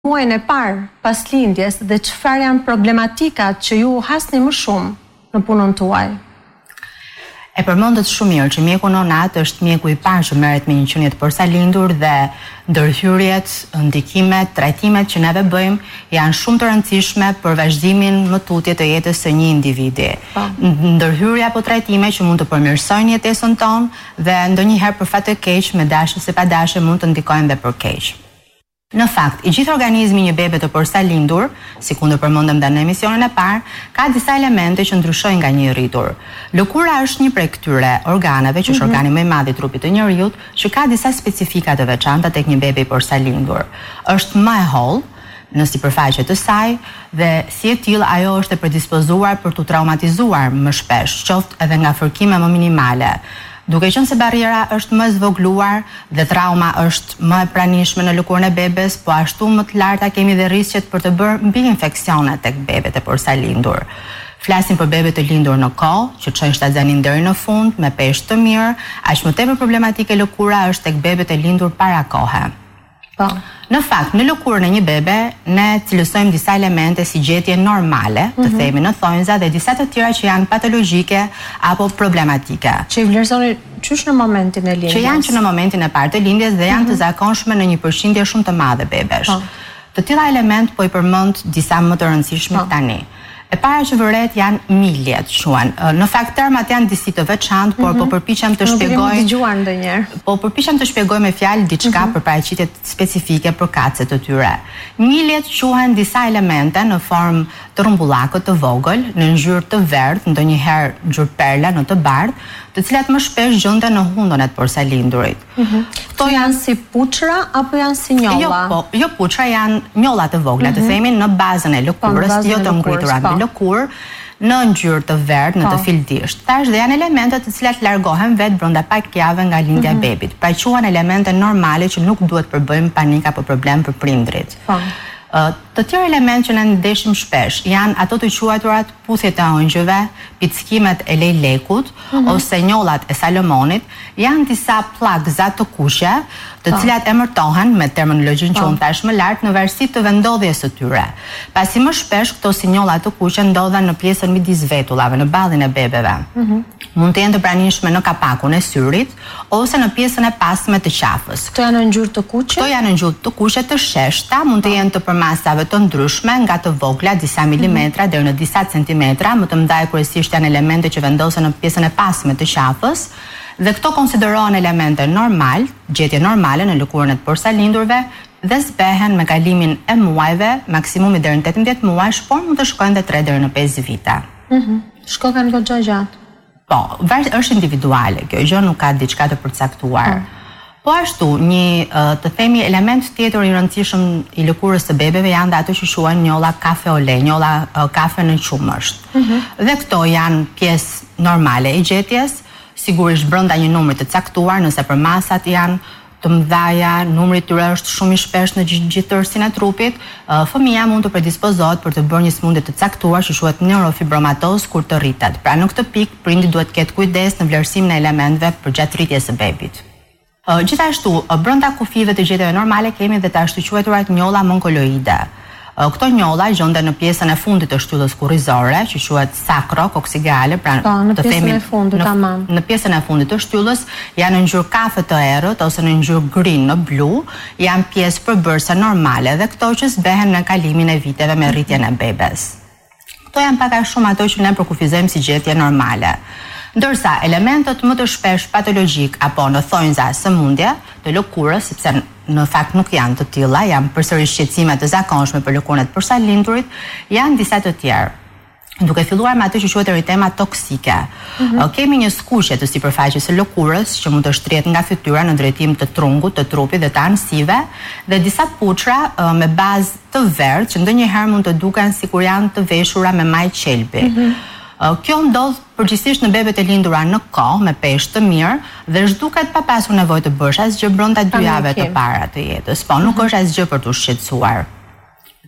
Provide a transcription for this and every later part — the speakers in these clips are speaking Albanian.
muajin e parë pas lindjes dhe çfarë janë problematikat që ju hasni më shumë në punën tuaj? E përmendët shumë mirë që mjeku nonat është mjeku i parë që merret me një qenie të përsalindur dhe ndërhyrjet, ndikimet, trajtimet që neve bëjmë janë shumë të rëndësishme për vazhdimin më tutje të jetës së një individi. Ndërhyrja apo trajtime që mund të përmirësojnë jetesën tonë dhe ndonjëherë për fat të keq me dashje se pa dashje mund të ndikojnë dhe për keq. Në fakt, i gjithë organizmi një bebe të përsalindur, si kundër përmendëm dhe në emisionin e parë, ka disa elemente që ndryshojnë nga një i rritur. Lëkura është një prej këtyre organeve, që është organi më i madh i trupit të njeriut, që ka disa specifika të veçanta tek një bebe i përsalindur. Është më e hollë në sipërfaqe të saj dhe si e tillë ajo është e predispozuar për të traumatizuar më shpesh, qoftë edhe nga fërkime më minimale. Duke qenë se barriera është më zvogluar dhe trauma është më e pranishme në lëkurën e bebes, po ashtu më të larta kemi dhe rrisqet për të bërë mbi infeksione tek bebet e përsalindur. Flasim për bebet të lindur në kohë, që çojnë shtatzanin deri në fund me peshë të mirë, aq më tepër problematike lëkura është tek bebet e lindur para kohe. Në fakt, në lëkurën e një bebe, ne cilësojmë disa elemente si gjetje normale, të themi në thonjza, dhe disa të tjera që janë patologjike apo problematike. Që i vlerësoni qysh në momentin e lindjes? Që janë që në momentin e parë të lindjes dhe janë të zakonshme në një përqindje shumë të madhe bebesh. Të tilla element po i përmend disa më të rëndësishme tani. E para që vëret janë miljet, quhen. Në fakt termat janë disi të veçantë, por po përpiqem të shpjegoj. Po përpiqem të shpjegoj me fjalë diçka për paraqitje specifike për kacet të tyre. Miljet quhen disa elemente në formë të rrumbullakët të vogël, në ngjyrë të verdhë, ndonjëherë ngjyrë perle në të bardhë, të cilat më shpesh gjenden në hundën e të përsalindurit. Këto janë si puçra apo janë si njolla? Jo puçra, janë njolla të vogla, të themi në bazën e lëkurës, jo të ngritura mbi lëkurë, në ngjyrë të verdhë, në të fildisht. Tash dhe janë elemente të cilat largohen vetë brenda pak javë nga lindja e bebit. Pra quhen elemente normale që nuk duhet përbëjmë panik apo problem për prindrit. Të tjerë element që ne ndeshim shpesh janë ato të quajturat puthjet e ëngjëve, pickimet e lejlekut ose njollat e Salomonit, janë disa pllagëza të kuqe, të cilat emërtohen me terminologjinë që unë thash më lart në varësi të vendodhjes së tyre. Pasi më shpesh këto si njolla të kuqe ndodhen në pjesën midis vetullave, në ballin e bebeve. Mund të jenë të pranishme në kapakun e syrit ose në pjesën e pasme të qafës. Këto janë në ngjyrë të kuqe? Këto janë në ngjyrë të kuqe të sheshta, mund të jenë të përmasave të ndryshme, nga të vogla disa milimetra deri në disa centimetra, më të mëdha kryesisht janë elemente që vendosen në pjesën e pasme të qafës, dhe këto konsiderohen elemente normal, gjetje normale në lëkurën e të përsalindurve dhe zbehen me kalimin e muajve, maksimumi deri në 18 muajsh, por mund të shkojnë dhe 3 deri në 5 vite. Shkohen goxha gjatë. Po, është individuale, kjo gjë nuk ka diçka të përcaktuar. Po ashtu, një të themi element tjetër i rëndësishëm i lëkurës së bebeve janë dhe ato që quhen njolla kafeole, njolla kafe në qumësht. Dhe këto janë pjesë normale e gjetjes, sigurisht brenda një numri të caktuar, nëse për masat janë të mëdhaja, numri i tyre është shumë i shpesh në gjithë tërësinë e trupit, fëmia mund të predispozohet për të bërë një smundje të caktuar që quhet neurofibromatoz kur të rritet. Pra në këtë pikë prindi duhet të ketë kujdes në vlerësimin e elementeve përgjatë rritjes së bebit. Gjithashtu, brenda kufive të gjetjeve normale kemi dhe të ashtu quajturat njolla mongoloide. Këto njolla gjenden në pjesën e fundit të shtyllës kurrizore, që quhet sakrokoxigale, pra të themi në pjesën e fundit të shtyllës, janë në ngjyrë kafe të errët ose në ngjyrë gri në blu, janë pjesë përbërëse normale dhe këto që zbehen në kalimin e viteve me rritjen e bebes. Këto janë pak a shumë ato që ne përkufizojmë si gjetje normale. Ndërsa elementet më të shpesh patologjik apo në thonjza sëmundje të lëkurës, sepse në fakt nuk janë të tilla, janë përsërisht shqetësime të zakonshme për lëkurën e të përsalindurit, janë disa të tjerë. Duke filluar me atë që quhet eritema toksike. Kemi një skuqje të sipërfaqes së lëkurës që mund të shtrihet nga fytyra në drejtim të trungut, të trupit dhe të anësive, dhe disa puçra me bazë të verdhë që ndonjëherë mund të duken sikur janë të veshura me maj qelbi. Kjo ndodh përgjithsisht në bebet e lindura në kohë me peshë të mirë dhe zhduket pa pasur nevojë të bësh asgjë brenda 2 javëve të para të jetës. Po nuk është asgjë për të shqetësuar.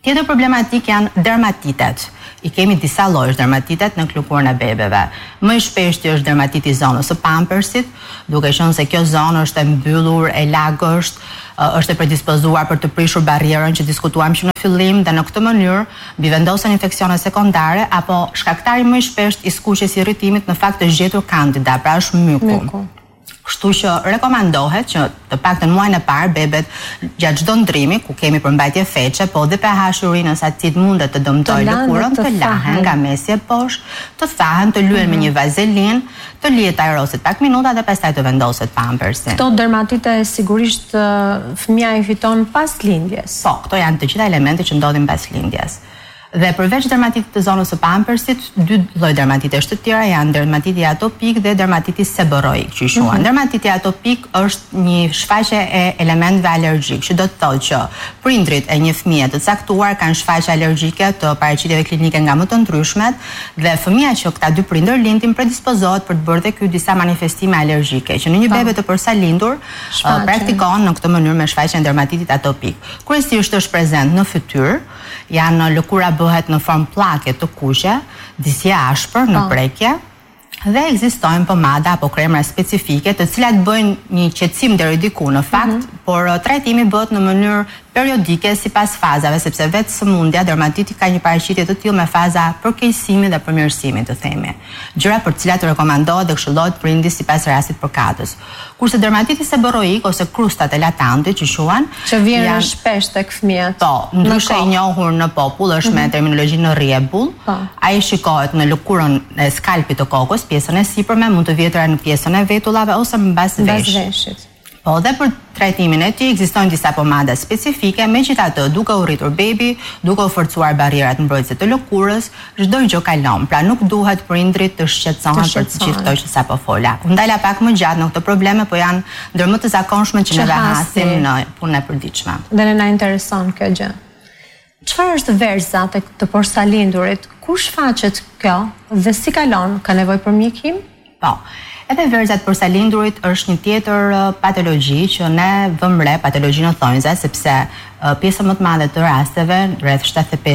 Tjetër problematik janë dermatitet. I kemi disa lloje dermatitet në lëkurën e bebeve. Më i shpeshti është dermatiti zonës së pampersit, duke qenë se kjo zonë është e mbyllur, e lagësht, është e predispozuar për të prishur barrierën që diskutuam që në fillim dhe në këtë mënyrë bivendosen infeksione sekondare apo shkaktari më i shpesht i skuqjes i irritimit në fakt është gjetur Candida, pra është myku. Kështu që rekomandohet që të paktën muajin e parë bebet gjatë çdo ndrimi ku kemi përmbajtje feqe, po dhe pH urinës acid mundet të dëmtojë lëkurën, të lahen nga mesi e poshtë, të thahen, të lyen me një vazelin, të lihet ajroset pak minuta dhe pastaj të vendoset pampersin. Këto dermatite sigurisht fëmia i fiton pas lindjes. Po, këto janë të gjitha elementet që ndodhin pas lindjes. Dhe përveç dermatitit të zonës së pampersit, dy lloj dermatitesh të tjera janë dermatiti atopik dhe dermatiti seboroik, që i quhen. Dermatiti atopik është një shfaqje e elementëve alergjik, që do të thotë që prindrit e një fëmie të caktuar kanë shfaqje alergjike të paraqitjeve klinike nga më të ndryshmet dhe fëmia që këta dy prindër lindin predispozohet për të bërë dhe ky disa manifestime alergjike, që në një bebe të përsalindur praktikon në këtë mënyrë me shfaqjen e dermatitit atopik. Kryesisht është prezent në fytyrë, janë lëkura bëhet në formë pllake të kuqe, disi ashpër në prekje, dhe ekzistojnë pomada apo kremra specifike të cilat bëjnë një qetësim deri diku në fakt, por trajtimi bëhet në mënyrë periodike sipas fazave, sepse vetë sëmundja dermatiti ka një paraqitje të tillë me faza përkeqësimi dhe përmirësimi, të themi. Gjëra për të cilat rekomandohet dhe këshillohet prindi sipas rastit përkatës. Kurse dermatiti seboroik ose krustat e latantit që quhen, që vjen shpesh tek fëmijët. Po, ndryshe i njohur në popull është me terminologjinë rrjebull. Ai shikohet në lëkurën e skalpit të kokës, pjesën e sipërme, mund të vjetëra në pjesën e vetullave ose mbas veshit. Po, dhe për trajtimin e tij ekzistojnë disa pomada specifike, megjithatë duke u rritur bebi, duke u forcuar barrierat mbrojtëse të lëkurës, çdo gjë kalon. Pra nuk duhet prindrit të shqetësohen për të gjithë këto që sapo fola. U ndala pak më gjatë në këto probleme, po janë ndër më të zakonshme që ne hasim në punën e përditshme. Dhe ne na intereson kjo gjë. Çfarë është verza tek të porsalindurit? Ku shfaqet kjo dhe si kalon? Ka nevojë për mjekim? Po. Edhe verza të porsalindurit është një tjetër patologji që ne vëmë re, patologjinë thonjza, sepse pjesën më të madhe të rasteve, rreth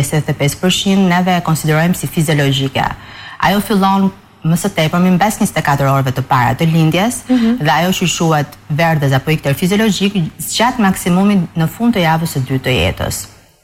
75-85%, neve e konsiderojmë si fiziologjike. Ajo fillon më së tepërmi mbas 24 orëve të para të lindjes dhe ajo që quhet verdhez apo ikter fiziologjik gjatë maksimumit në fund të javës së dytë të jetës.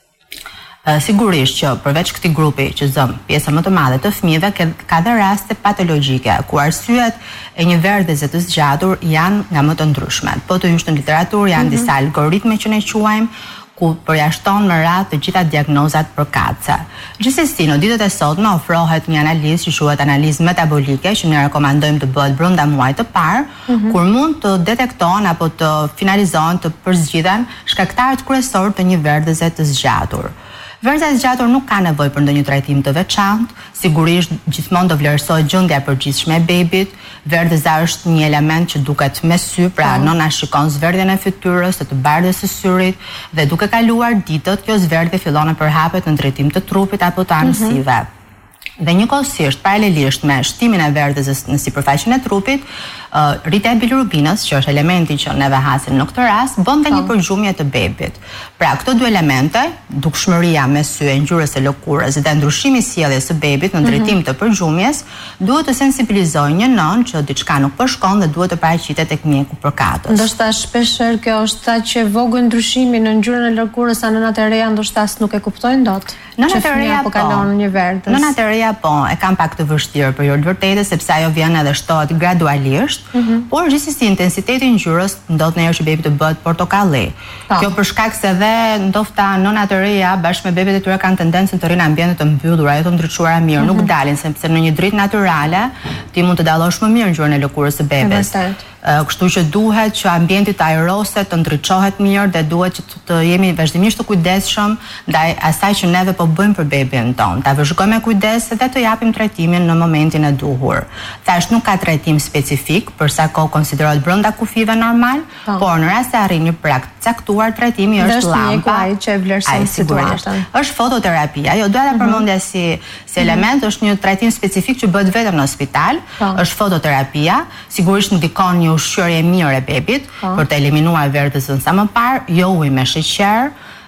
Sigurisht që përveç këtij grupi që zëm pjesën më të madhe të fëmijëve ka dhe raste patologjike ku arsyet e një verdheze të zgjatur janë nga më të ndryshmet. Po të hysh në literaturë janë disa algoritme që ne quajmë ku përjashton më radhë të gjitha diagnozat përkatëse. Gjithsesi, në ditët e sotme ofrohet një analizë që quhet analizë metabolike që ne rekomandojmë të bëhet brenda muajit të parë, kur mund të detektohen apo të finalizohen, të përzgjidhen shkaktarët kryesorë të një verdheze të zgjatur. Verdheza e zgjatur nuk ka nevojë për ndonjë trajtim të veçantë, sigurisht gjithmonë do vlerësohet gjendja e përgjithshme e bebit. Verdheza është një element që duket me sy, pra nëna shikon zverdhjen e fytyrës, të bardhës së syrit dhe duke kaluar ditët, kjo zverdhje fillon të përhapet në drejtim të trupit apo të anësive. Dhe njëkohësisht, paralelisht me shtimin e verdhezës në sipërfaqen e trupit, rritja e bilirubinës, që është elementi që neve hasim në këtë rast, bën dhe një përgjumje të bebit. Pra, këto dy elemente, dukshmëria me sy e ngjyrës së lëkurës dhe ndryshimi i sjelljes së bebit në drejtim të përgjumjes, duhet të sensibilizojë një nën që diçka nuk po shkon dhe duhet të paraqitet tek mjeku përkatës. Ndoshta shpeshherë kjo është aq e vogël ndryshimi në ngjyrën e lëkurës sa nënat e reja ndoshta nuk e kuptojnë dot. Nënat e reja po kalon një verdhës. Nënat e reja po, e kanë pak të vështirë për jo të vërtetë sepse ajo vjen edhe shtohet gradualisht. Por gjithsesi intensiteti i ngjyrës ndodh ndonjëherë që bebi të bëhet portokalli. Kjo për shkak se edhe ndofta nënat e reja bashkë me bebet e tyre kanë tendencën të rrinë në ambiente të mbyllura, ajo të ndriçuara mirë, nuk dalin sepse në një dritë natyrale ti mund të dallosh më mirë ngjyrën e lëkurës së bebes. Kështu që duhet që ambienti të ajroset, të ndriçohet mirë dhe duhet që të jemi vazhdimisht të kujdesshëm ndaj asaj që neve po bëjmë për bebin ton. Ta vëzhgojmë me kujdes dhe të japim trajtimin në momentin e duhur. Thjesht nuk ka trajtim specifik për sa kohë konsiderohet brenda kufive normal, por në rast se arrin një prag të caktuar, trajtimi është llampa që e vlerëson situatën. Është fototerapia. Jo, doja ta përmendja si element, është një trajtim specifik që bëhet vetëm në spital, është fototerapia, sigurisht ndikon një ushqyerje mirë e bebit për të eliminuar verdhëzën sa më parë, jo ujë me sheqer,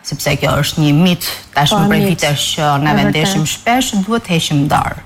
sepse kjo është një mit tashmë për vitesh që ne vendeshim shpesh, duhet të heqim dorë.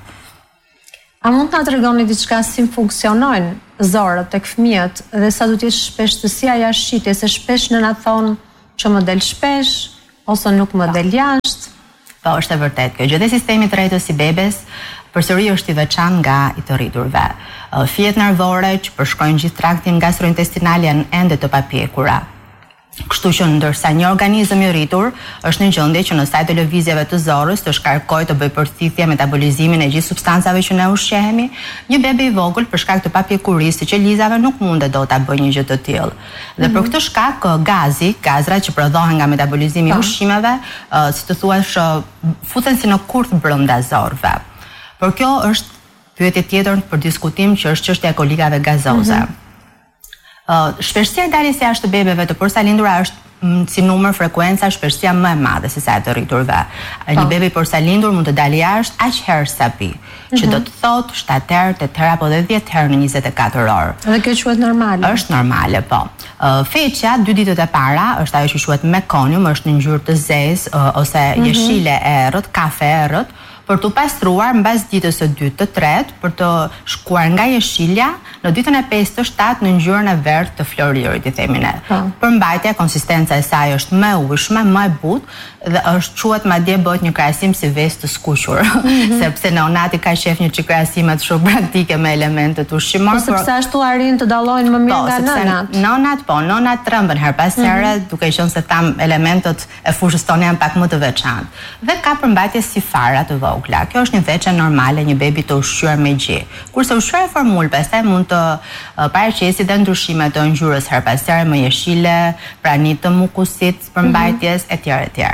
A mund të na tregoni diçka si funksionojnë zorët tek fëmijët dhe sa duhet të jetë shpeshtësia jashtë shitjes, se shpesh nëna thonë që më del shpesh ose nuk më del jashtë. Po, është e vërtet kjo. Gjithë sistemi i rretës i bebes përsëri është i veçantë nga i të rriturve. Fijet nervore që përshkojnë gjithë traktin gastrointestinal janë ende të papjekura. Kështu që ndërsa një organizëm i rritur është në gjendje që në saj të lëvizjeve të zorrës të shkarkojë të bëjë përthithje metabolizimin e gjithë substancave që ne ushqehemi, një bebe i vogël për shkak të papjekurisë të qelizave nuk mundet dot ta bëjë një gjë të tillë. Dhe për këtë shkak gazrat që prodhohen nga metabolizimi i ushqimeve, si të thuash, futen si në kurth brenda zorrëve. Por kjo është pyetje tjetër për diskutim që është çështja e kolikave gazoze. Shpeshësia e daljes jashtë të bebeve të porsalindura është si numër frekuenca shpeshësia më e madhe se sa e të rriturve. Një bebe i porsalindur mund të dalë jashtë aq herë sa pi, që do të thotë 7 herë, 8 herë apo 10 herë në 24 orë. Dhe kjo quhet normale. Është normale, po. Feqja 2 ditët e para është ajo që quhet mekonium, është në ngjyrë të zezë ose jeshile e errët, kafe e errët, për të pastruar mbas ditës së 2 të 3 për të shkuar nga jeshilja në ditën e 5 të 7 në ngjyrën e verdhë të floririt, i themi ne. Përmbajtja, konsistenca e saj është më e ujshme, më e butë dhe është quhet madje bëhet një krahasim si vezë të skuqur, sepse neonati ka shef një çik krahasimet shumë praktike me elementet ushqimore. Sepse ashtu arrin të dallojnë më mirë nga nënat. Nonat trembën her pas here, duke qenë se tam elementet e fushës tonë janë pak më të veçantë. Dhe ka përmbajtje si fara të vogla. Kjo është një veçë normale një bebi të ushqyer me gjë. Kurse ushqyera e formul pastaj mund të paraqesi dhe ndryshime të ngjyrës her pas here, më jeshile, pranit të mukusit, përmbajtjes etj.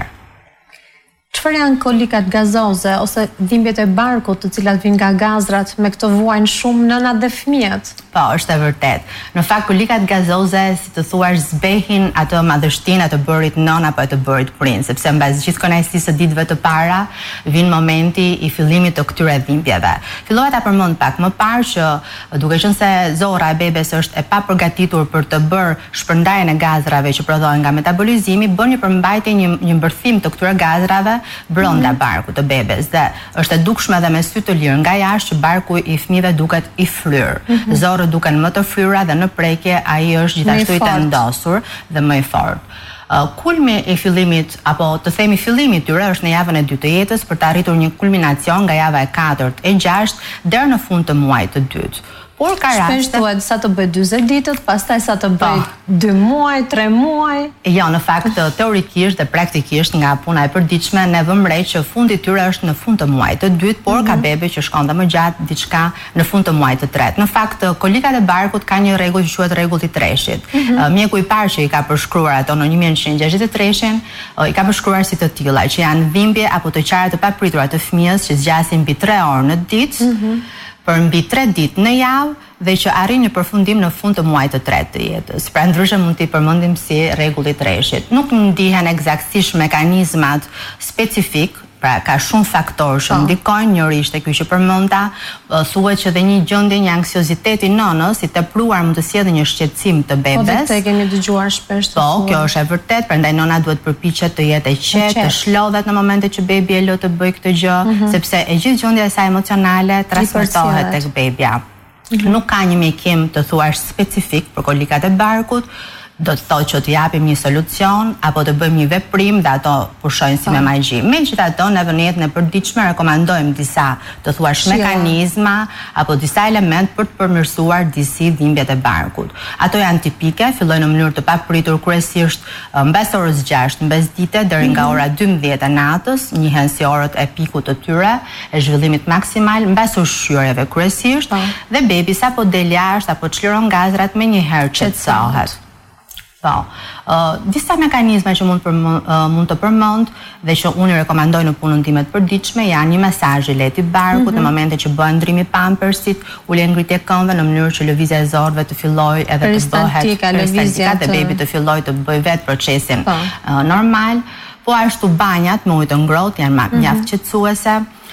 Çfarë janë kolikat gazoze ose dhimbjet e barkut, të cilat vijnë nga gazrat, me këtë vuajnë shumë nënat dhe fëmijët? Po, është e vërtet. Në fakt kolikat gazoze, si të thuash, zbehin atë madhështinë atë bërit nën apo atë bërit prind, sepse mbas gjithë kënaqësisë së ditëve të para vjen momenti i fillimit të këtyre dhimbjeve. Fillova ta përmend pak më parë që duke qenë se zorra e bebes është e papërgatitur për të bërë shpërndarjen e gazrave që prodhohen nga metabolizimi, bën një përmbajtje, një mbërthim të këtyre gazrave brenda barkut të bebes dhe është e dukshme edhe me sy të lirë nga jashtë që barku i fëmijëve duket i fryrë. Zorrët duken më të fryra dhe në prekje ai është gjithashtu i tendosur dhe më i fortë. Kulmi i fillimit apo të themi fillimi i tyre është në javën e 2 të jetës për të arritur një kulminacion nga java e 4 e 6 deri në fund të muajit të dytë. Por ka raste shpesh thuhet sa të bëj 40 ditët, pastaj sa të bëj 2 muaj, 3 muaj. Jo, në fakt teorikisht dhe praktikisht nga puna e përditshme ne vëmë re që fundi i tyre është në fund të muajit të dytë, por ka bebe që shkon dhe më gjatë diçka në fund të muajit të tretë. Në fakt kolikat e barkut ka një rregull që quhet rregulli i treshit. Mjeku i parë që i ka përshkruar ato në 1963-in, i ka përshkruar si të tilla, që janë dhimbje apo të qara të papritura të fëmijës që zgjasin mbi 3 orë në ditë, për mbi 3 ditë në javë dhe që arrin në përfundim në fund të muajit të tretë të jetës. Pra ndryshe mund t'i përmendim si rregulli i treshit. Nuk ndihen eksaktësisht mekanizmat specifik, pra ka shumë faktorë që ndikojnë, njëri ishte ky që përmenda, thuhet që dhe një gjendje një anksioziteti nënës i tepruar mund të sjellë një shqetësim të bebes. Po, kemi dëgjuar shpesh. Po, kjo është e vërtet, prandaj nëna duhet përpiqet të jetë e qetë, të shlodhet në momentet që bebi e lë të bëjë këtë gjë, sepse e gjithë gjendja e saj emocionale transmetohet tek bebia. Nuk ka një mjekim të thuash specifik për kolikat e barkut, do të thotë që të japim një solucion apo të bëjmë një veprim dhe ato pushojnë si me magji. Megjithatë, ne në jetën e përditshme rekomandojmë disa të thuash mekanizma apo disa elementë për të përmirësuar disi dhimbjet e barkut. Ato janë tipike, fillojnë në mënyrë të papritur kryesisht mbas orës 6 mbasdite deri nga ora 12 e natës, njihen si orët e pikut të tyre, e zhvillimit maksimal mbas ushqyerjeve kryesisht, dhe bebi sapo del jashtë apo çliron gazrat menjëherë qetësohet. Disa mekanizma që mund të përmend dhe që unë i rekomandoj në punën time të përditshme janë një masazh i lehtë i barkut në momentet që bëhen ndrimi i pampersit, ulje ngritje këmbëve në mënyrë që lëvizja e zorrëve të fillojë edhe të bëhet peristaltika dhe bebi të fillojë të bëjë vetë procesin normal, po ashtu banjat me ujë të ngrohtë janë mjaft qetësuese.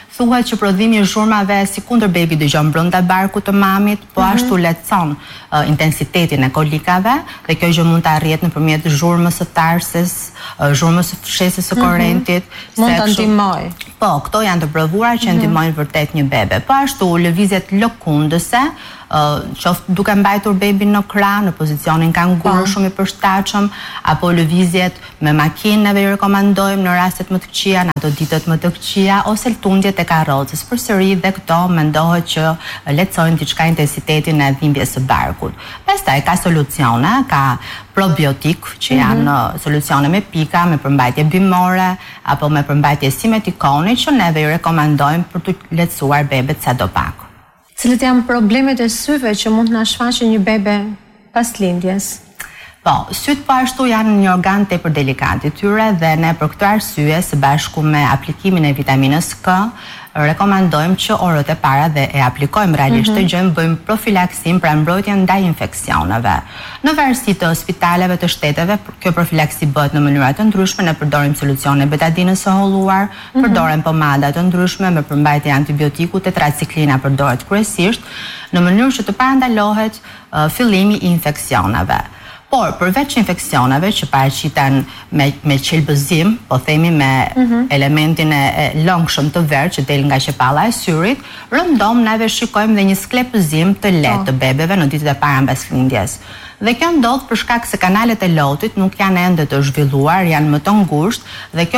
thuhet që prodhimi i zhurmave si kundër bebi dëgjon brenda barkut të mamit, po ashtu lehtëson intensitetin e kolikave dhe kjo gjë mund të arrihet nëpërmjet zhurmës së tarses, zhurmës së fshesës së korrentit, mund ta ndihmoj. Po, këto janë të provuara që ndihmojnë vërtet një bebe. Po ashtu lëvizjet lëkundëse, qoftë duke mbajtur bebin në krah në pozicionin kanguru shumë i përshtatshëm, apo lëvizjet me makinë neve i rekomandojmë në rastet më të këqija, në ato ditët më të këqija, ose ltundjet e karrocës. Përsëri dhe këto mendohet që lehtësojnë diçka intensitetin e dhimbjes së barkut. Pastaj ka solucione, ka probiotik që janë solucione me pika, me përmbajtje bimore apo me përmbajtje simetikoni që neve i rekomandojmë për të lehtësuar bebet sadopak. Cilat janë problemet e syve që mund të na shfaqë një bebe pas lindjes? Po, syt po ashtu janë një organ tepër delikat i tyre dhe ne për këtë arsye së bashku me aplikimin e vitaminës K rekomandojmë që orët e para dhe e aplikojmë realisht të gjëjmë, bëjmë profilaksim pra mbrojtjen ndaj infeksioneve. Në varësi të spitaleve të shteteve, kjo profilaksi bëhet në mënyra të ndryshme, ne përdorim solucione betadinës së holluar, përdorim pomada të ndryshme me përmbajtje antibiotiku, tetraciklina përdoret kryesisht, në mënyrë që të parandalohet fillimi i infeksioneve. Por, përveç infeksioneve që paraqiten me qelbëzim, po themi me elementin e lëngshëm të verë që del nga qepalla e syrit, rëndom neve shikojmë dhe një sklepëzim të lehtë të bebeve në ditët e para mbas lindjes. Dhe kjo ndodh për shkak se kanalet e lotit nuk janë ende të zhvilluar, janë më të ngushtë dhe kjo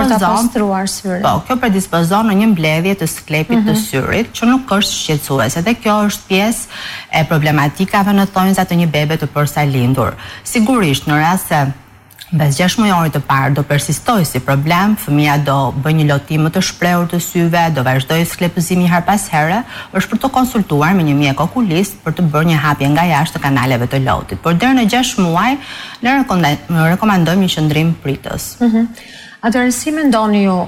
predispozon në një mbledhje të sklepit të syrit që nuk është shqetësuese dhe kjo është pjesë e problematikave në thonjza të një bebe të përsa lindur. Sigurisht në rast se mbas 6 mujorit të parë do persistoj si problem, fëmia do bëj një lotim më të shprehur të syve, do vazhdoj sklepëzimi her pas here, është për të konsultuar me një mjek okulist për të bërë një hapje nga jashtë të kanaleve të lotit. Por deri në 6 muaj ne rekomandojmë një qëndrim pritës. Atëherë si mendoni ju,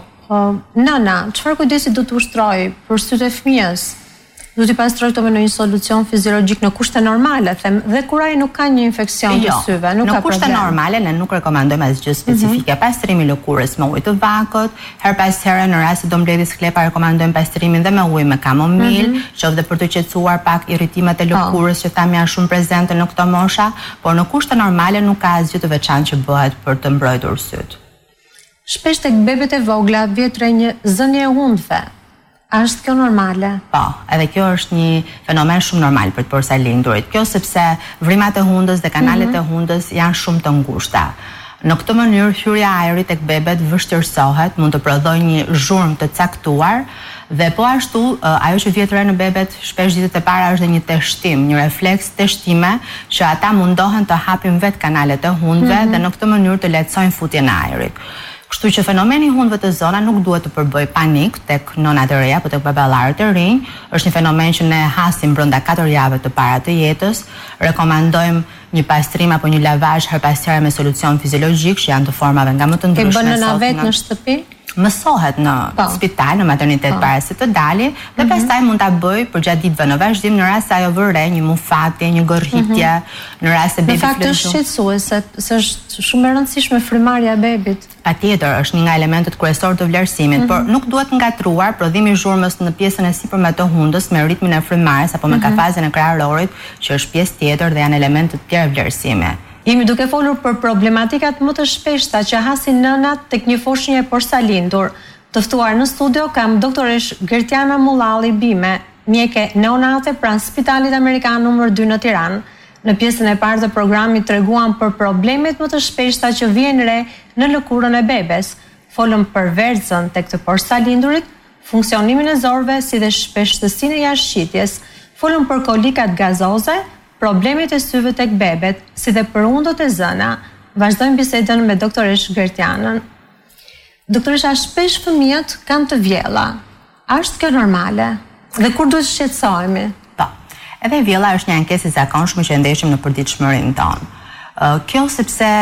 nëna, çfarë kujdesi do të ushtrojë për sytë e fëmijës? Do t'i pastroj këto me në një solucion fiziologjik në kushte normale, them, dhe kur ai nuk ka një infeksion të syve, nuk ka problem. Në kushte normale ne nuk rekomandojmë asgjë specifike. Pastrimi i lëkurës me ujë të vakët, her pas here në rast se do mbledhë sklepa rekomandojmë pastrimin dhe me ujë me kamomil, qoftë për të qetësuar pak irritimet e lëkurës që thamë janë shumë prezente në këto mosha, por në kushte normale nuk ka asgjë të veçantë që bëhet për të mbrojtur syt. Shpesh tek bebet e vogla vjet re një zënje e hundëve. A është kjo normale? Po, edhe kjo është një fenomen shumë normal për të përsa lindurit. Kjo sepse vrimat e hundës dhe kanalet e hundës janë shumë të ngushta. Në këtë mënyrë, hyrja e ajrit tek bebet vështirësohet, mund të prodhojë një zhurmë të caktuar dhe po ashtu ajo që vjet re në bebet shpesh ditët e para është dhe një teshtim, një refleks teshtime që ata mundohen të hapin vetë kanalet e hundëve dhe në këtë mënyrë të lehtësojnë futjen e ajrit. Kështu që fenomeni i hundëve të zona nuk duhet të përbëj panik tek nonat e reja, por tek baballarët e rinj. Është një fenomen që ne hasim brenda 4 javëve të para të jetës. Rekomandojmë një pastrim apo një lavazh her pas here me solucion fiziologjik që janë të formave nga më të ndryshme. Ke bën nëna vet në shtëpi? Mësohet në spital, në maternitet para se të dali dhe pastaj mund ta bëj përgjatë ditëve në vazhdim në rast se ajo vë re një mufate, një gorrritje, në rast se bebi flet. Në fakt është shqetësuese, se është shumë e rëndësishme frymarrja e bebit. Patjetër, është një nga elementet kryesorë të vlerësimit, por nuk duhet ngatruar prodhimi i zhurmës në pjesën e sipërme të hundës me ritmin e frymarrjes apo me kafazën e krahërorit, që është pjesë tjetër dhe janë elemente të tjera vlerësimi. Jemi duke folur për problematikat më të shpeshta që hasin nënat tek një foshnjë e porsalindur. Të ftuar në studio kam doktoresh Gertiana Mullalli Bime, mjeke neonate pranë Spitalit Amerikan numër 2 në Tiranë. Në pjesën e parë të programit treguam për problemet më të shpeshta që vijnë re në lëkurën e bebes. Folëm për verëzën tek të porsalindurit, funksionimin e zorëve si dhe shpeshtësinë e jashtëqitjes. Folëm për kolikat gazoze, problemet e syve tek bebet, si dhe për undët e zëna. Vazhdojmë bisedën me doktoresh Gertianën. Doktoresha, shpesh fëmijët kanë të vjella. A është kjo normale? Dhe kur duhet shqetësohemi? Po. Edhe vjella është një ankesë e zakonshme që ndeshim në përditshmërinë tonë. Kjo sepse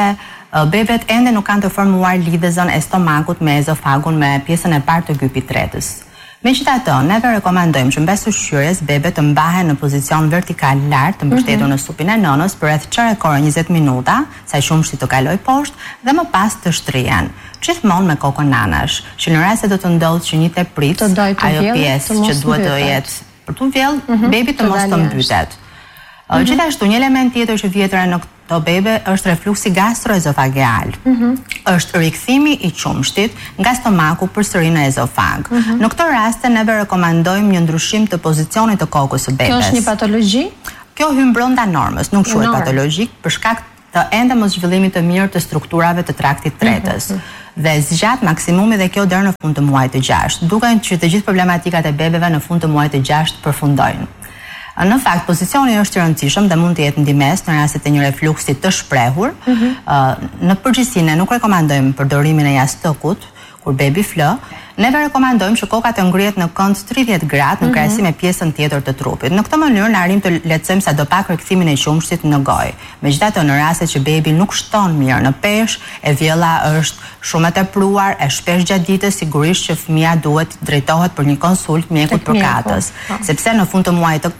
bebet ende nuk kanë të formuar lidhëzën e stomakut me ezofagun me pjesën e parë të gypit tretës. Megjithatë, neve rekomandojmë që mbes ushqyerjes bebe të mbahen në pozicion vertikal lart, të mbështetur në supin e nënës për rreth çerekore 20 minuta, sa qumshti të kalojë poshtë dhe më pas të shtrihen. Gjithmonë me kokën anash, që në rast se do të ndodhë që një teprit, ajo pjesë që duhet të jetë për të vjell, bebi të mos të mbytet. Gjithashtu, një element tjetër që vjetëra në këto bebe është refluksi gastroezofageal. Është rikthimi i qumshtit nga stomaku përsëri në ezofag. Në këtë raste neve rekomandojmë një ndryshim të pozicionit të kokës së bebes. Kjo është një patologji? Kjo hyn brenda normës, nuk quhet patologjik për shkak të ende mos zhvillimit të mirë të strukturave të traktit tretës. Dhe zgjat maksimumi dhe kjo deri në fund të muajit të 6, duke që të gjithë problematikat e bebeve në fund të muajit të 6 përfundojnë. Në fakt, pozicioni është i rëndësishëm dhe mund të jetë ndihmes në rastet e një refluksi të shprehur. Në përgjithësi ne nuk rekomandojmë përdorimin e jastëkut kur bebi flë. Neve rekomandojmë që koka të ngrihet në kënd 30 gradë në krahasim me pjesën tjetër të trupit. Në këtë mënyrë na arrim të lehtësojmë sadopak rikthimin e qumshtit në gojë. Megjithatë, në raste që bebi nuk shton mirë në peshë, e vjella është shumë e tepruar, e shpesh gjatë ditës, sigurisht që fëmia duhet drejtohet për një konsult mjekut përkatës, sepse në fund të muajit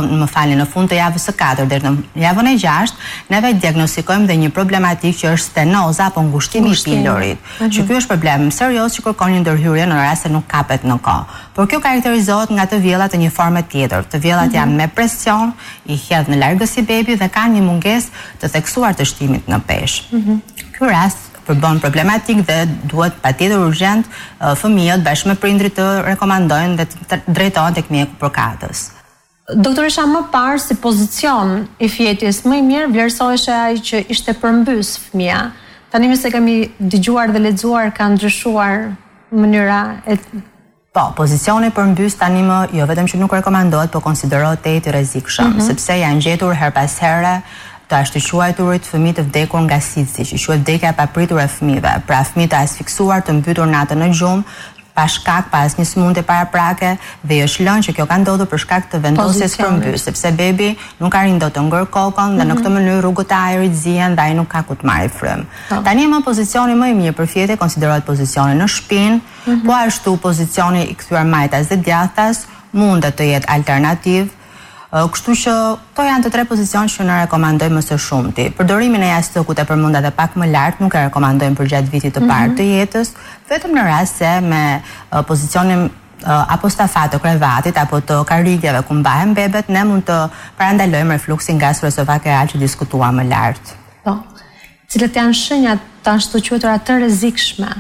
në fund të javës së 4 deri në javën e 6, neve diagnostikojmë dhe një problematikë që është stenoza apo ngushtimi i pilorit. Që ky është problem serioz që kërkon një ndërhyrje në rast se nuk kapet në kohë. Por kjo karakterizohet nga të vjellat të një forme tjetër. Të vjellat janë me presion, i hedh në largësi bebi dhe kanë një mungesë të theksuar të shtimit në peshë. Ky rast përbën problematik dhe duhet patjetër urgjent fëmijët bashkë me prindrit të rekomandojnë dhe të drejtohen tek mjeku përkatës. Doktoresha, më parë si pozicion i fjetjes më i mirë vlerësohej ai që ishte përmbys fëmia. Tani se kemi dëgjuar dhe lexuar ka ndryshuar mënyra e pozicioni përmbys tani më jo vetëm që nuk rekomandohet, por konsiderohet i rrezikshëm, sepse janë gjetur her pas here të ashtuquajturit fëmijë të vdekur nga SIDS, që quhet vdekja e papritur e fëmijëve. Pra fëmijë të asfiksuar, të mbytur natën në gjumë, pa shkak, pas një sëmundje paraprake, dhe është lënë që kjo ka ndodhur për shkak të vendosjes përmbys, sepse bebi nuk arrin dot të ngër kokën dhe në këtë mënyrë rrugët e ajrit zihen dhe ai nuk ka ku të marrë frym. Tani më pozicioni më i mirë për fjetje konsiderohet pozicioni në shpinë, po ashtu pozicioni i kthyer majtas dhe djathtas mund të jetë alternativë. Kështu që to janë të tre pozicione që ne rekomandojmë më së shumti. Përdorimin e jastëkut e përmenda edhe pak më lart nuk e rekomandojmë për gjatë vitit të parë të jetës, vetëm në rast se me pozicionin apo stafat të krevatit apo të karrigjeve ku mbahen bebet, ne mund të parandalojmë refluksin gastroezofageal që diskutuam më lart. Po. Cilat janë shenjat të ashtuquajtura të rrezikshme?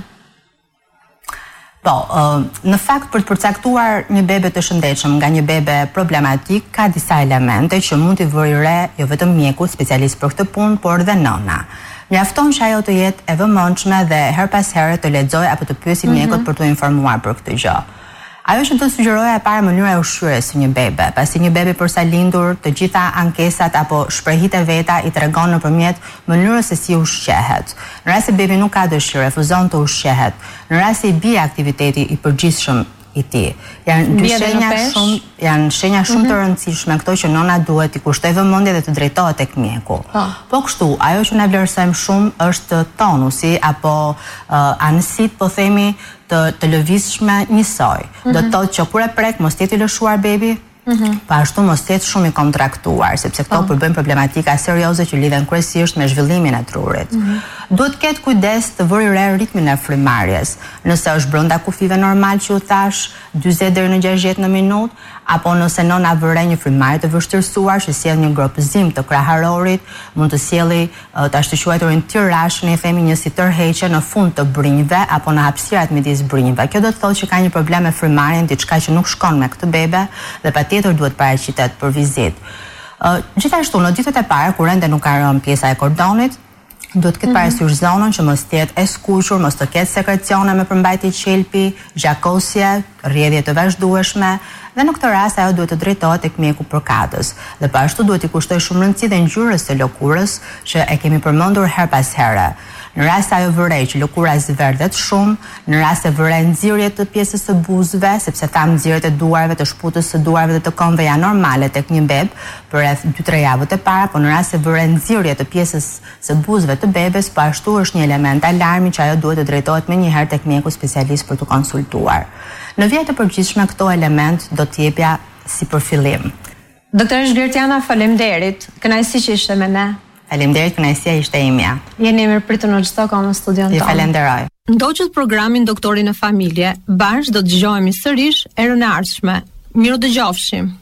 Po, në fakt për të përcaktuar një bebe të shëndetshëm nga një bebe problematik, ka disa elemente që mund t'i vëri re jo vetëm mjeku, specialist për këtë punë, por dhe nëna. Mjafton që ajo të jetë e vëmendshme dhe her pas here të lexojë apo të pyesë mjekut për t'u informuar për këtë gjë. Ajo që do të sugjeroja e para mënyra e ushqyerjes së një bebe. Pasi një bebe përsa lindur, të gjitha ankesat apo shprehit e veta i tregon nëpërmjet mënyrës se si ushqehet. Në rast se bebi nuk ka dëshirë, refuzon të ushqehet, në rast se i bie aktiviteti i përgjithshëm i tij. Janë shenja shumë të rëndësishme këto që nëna duhet t'i kushtoj vëmendje dhe të drejtohet tek mjeku. Po kështu, ajo që ne vlerësojmë shumë është tonusi apo anësit, po themi, të lëvizshme njësoj. Do të thotë që kur e prek mos jetë i lëshuar bebi, pa ashtu mos jetë shumë i kontraktuar, sepse këto përbëjnë problematika serioze që lidhen kryesisht me zhvillimin e trurit. Duhet të ketë kujdes të vëri re ritmin e frymëmarrjes. Nëse është brenda kufive normal që u thash, 40 deri në 60 në minutë, apo nëse nëna vëre një frymëmarrje të vështirësuar që sjell një gropëzim të kraharorit, mund të sjelli të ashtuquajturin tirash, ne themi një si tërheqje në fund të brinjve apo në hapësirat midis brinjve. Kjo do të thotë që ka një problem me frymëmarrjen, diçka që nuk shkon me këtë bebe dhe patjetër duhet paraqitet për vizitë. Gjithashtu në ditët e para kur ende nuk ka rënë pjesa e kordonit, duhet këtë parasysh zonën që mos jetë e skuqur, mos të ketë sekrecione me përmbajtje qelpi, gjakosje, rrjedhje të vazhdueshme Dhe në këtë rast ajo duhet të drejtohet tek mjeku përkatës. Dhe po ashtu duhet i kushtoj shumë rëndësi dhe ngjyrës së lëkurës, që e kemi përmendur her pas here. Në rast se ajo vërej që lëkura zverdhet shumë, në rast se vërej nxirje të pjesës së buzëve, sepse tham nxirjet e duarve, të shputës së duarve dhe të këmbëve janë normale tek një beb për rreth 2-3 javët e para, por në rast se vërej nxirje të pjesës së buzëve të bebes, po ashtu është një element alarmi që ajo duhet të drejtohet menjëherë tek mjeku specialist për të konsultuar. Në vijë të përgjithshme këto element do t'jepja si për fillim. Doktoresh Gertiana, faleminderit. Kënaqësi që ishte me ne. Faleminderit, kënaqësia ishte imja. Jeni mirëpritur në çdo kohë në studion tonë. Ju falenderoj. Ndoqët programin Doktori në familje, bashkë do të dëgjohemi sërish erën e ardhshme. Miru dëgjofshim.